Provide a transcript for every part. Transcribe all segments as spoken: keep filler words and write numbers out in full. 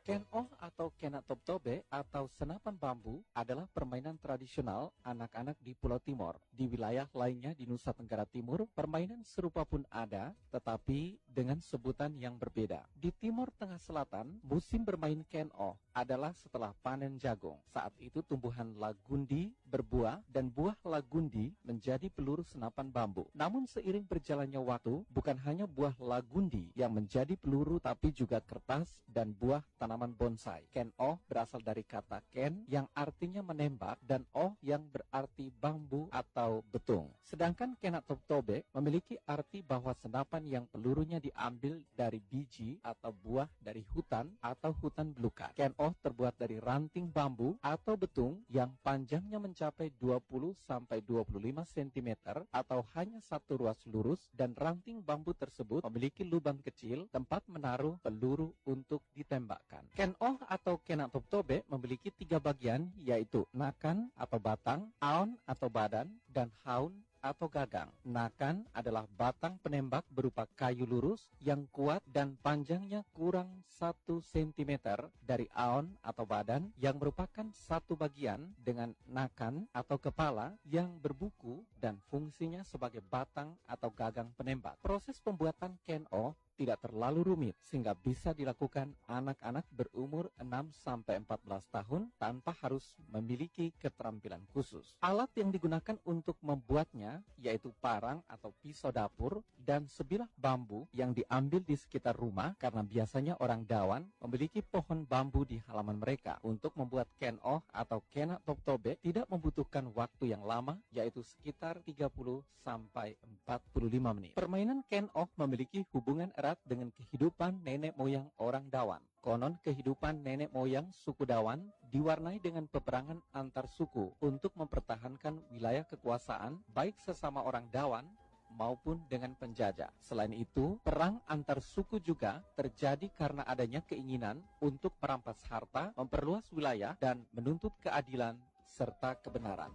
Ken-oh atau Kena Top-tobe atau senapan bambu adalah permainan tradisional anak-anak di Pulau Timor. Di wilayah lainnya di Nusa Tenggara Timur, permainan serupa pun ada, tetapi dengan sebutan yang berbeda. Di Timur Tengah Selatan, musim bermain Ken-oh adalah setelah panen jagung. Saat itu tumbuhan lagundi berbuah dan buah lagundi menjadi peluru senapan bambu. Namun seiring berjalannya waktu, bukan hanya buah lagundi yang menjadi peluru tapi juga kertas dan buah tanaman bonsai. Ken-oh berasal dari kata ken yang artinya menembak dan oh yang berarti bambu atau betung. Sedangkan Kena Top-tobe memiliki arti bahwa senapan yang pelurunya diambil dari biji atau buah dari hutan atau hutan belukar. Ken-oh terbuat dari ranting bambu atau betung yang panjangnya mencapai dua puluh sampai dua puluh lima sentimeter atau hanya satu ruas lurus, dan ranting bambu tersebut memiliki lubang kecil tempat menaruh peluru untuk ditembakkan. Ken-oh atau Kena Top-tobe memiliki tiga bagian, yaitu nakan atau batang, aon atau badan, dan haun atau gagang. Nakan adalah batang penembak berupa kayu lurus yang kuat dan panjangnya kurang satu sentimeter dari aon atau badan yang merupakan satu bagian dengan nakan atau kepala yang berbuku dan fungsinya sebagai batang atau gagang penembak. Proses pembuatan Ken-oh tidak terlalu rumit sehingga bisa dilakukan anak-anak berumur enam sampai empat belas tahun tanpa harus memiliki keterampilan khusus. Alat yang digunakan untuk membuatnya yaitu parang atau pisau dapur dan sebilah bambu yang diambil di sekitar rumah, karena biasanya orang Dawan memiliki pohon bambu di halaman mereka. Untuk membuat Ken-oh atau Kena Top-tobe tidak membutuhkan waktu yang lama, yaitu sekitar tiga puluh sampai empat puluh lima menit. Permainan Ken-oh memiliki hubungan erat dengan kehidupan nenek moyang orang Dawan. Konon kehidupan nenek moyang suku Dawan diwarnai dengan peperangan antar suku untuk mempertahankan wilayah kekuasaan baik sesama orang Dawan maupun dengan penjajah. Selain itu, perang antar suku juga terjadi karena adanya keinginan untuk merampas harta, memperluas wilayah, dan menuntut keadilan serta kebenaran.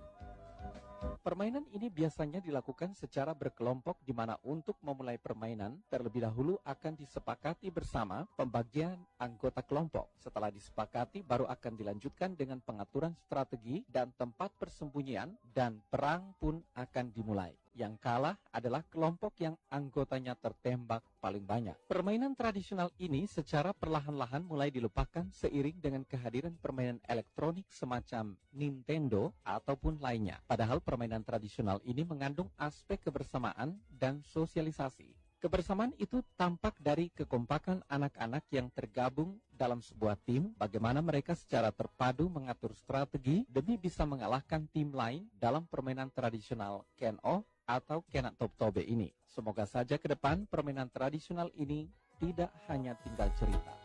Permainan ini biasanya dilakukan secara berkelompok, di mana untuk memulai permainan terlebih dahulu akan disepakati bersama pembagian anggota kelompok. Setelah disepakati baru akan dilanjutkan dengan pengaturan strategi dan tempat persembunyian, dan perang pun akan dimulai. Yang kalah adalah kelompok yang anggotanya tertembak paling banyak. Permainan tradisional ini secara perlahan-lahan mulai dilupakan seiring dengan kehadiran permainan elektronik semacam Nintendo ataupun lainnya. Padahal permainan tradisional ini mengandung aspek kebersamaan dan sosialisasi. Kebersamaan itu tampak dari kekompakan anak-anak yang tergabung dalam sebuah tim, bagaimana mereka secara terpadu mengatur strategi demi bisa mengalahkan tim lain dalam permainan tradisional Ken-oh atau Kena Top-tobe ini. Semoga saja ke depan permainan tradisional ini tidak hanya tinggal cerita.